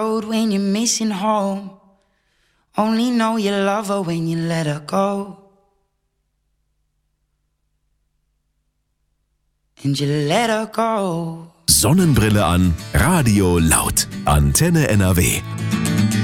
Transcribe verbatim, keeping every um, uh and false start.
When you're missing home, only know you love her when you let her go. And you let her go. Sonnenbrille an, Radio laut. Antenne N R W.